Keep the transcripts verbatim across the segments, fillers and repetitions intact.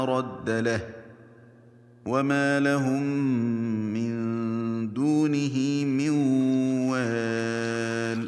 مرد له وما لهم من دونه من وال.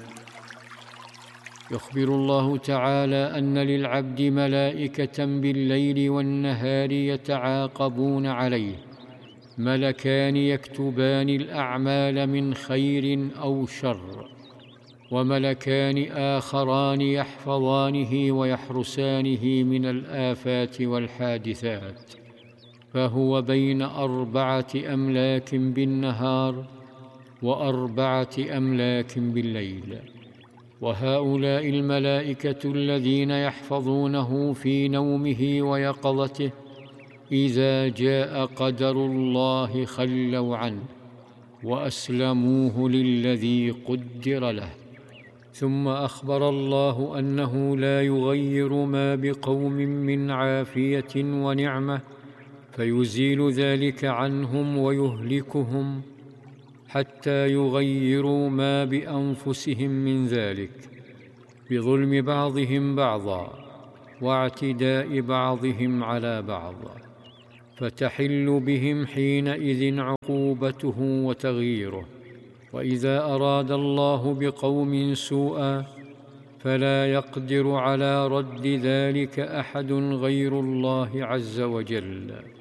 يخبر الله تعالى أن للعبد ملائكة بالليل والنهار يتعاقبون عليه، ملكان يكتبان الأعمال من خير أو شر، وملكان آخران يحفظانه ويحرسانه من الآفات والحادثات، فهو بين أربعة أملاك بالنهار وأربعة أملاك بالليل. وهؤلاء الملائكة الذين يحفظونه في نومه ويقظته إذا جاء قدر الله خلوا عنه وأسلموه للذي قدر له. ثم أخبر الله أنه لا يغير ما بقوم من عافية ونعمة فيزيل ذلك عنهم ويهلكهم حتى يغيروا ما بأنفسهم من ذلك بظلم بعضهم بعضا واعتداء بعضهم على بعض، فتحل بهم حينئذ عقوبته وتغييره. وإذا أراد الله بقوم سوءا فلا يقدر على رد ذلك أحد غير الله عز وجل.